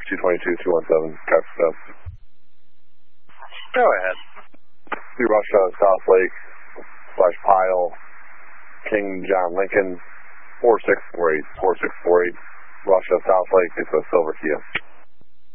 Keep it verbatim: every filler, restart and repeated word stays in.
two twenty-two, two one seven, traffic stop. Go ahead. Three Russia, South Lake, slash Pile, King John Lincoln, four six four eight, four six four eight, Russia, South Lake, it's a Silver Kia.